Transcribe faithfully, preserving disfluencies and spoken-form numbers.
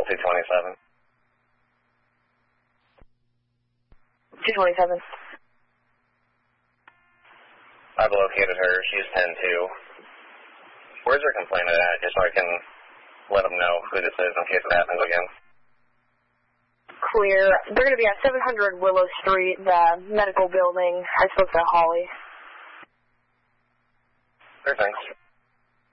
two twenty-seven. two twenty-seven. I've located her. She's ten two. Where's her complainant at, just so I can let them know who this is in case it happens again? Clear. They're going to be at seven hundred Willow Street, the medical building. I spoke to Holly. Sure, thanks.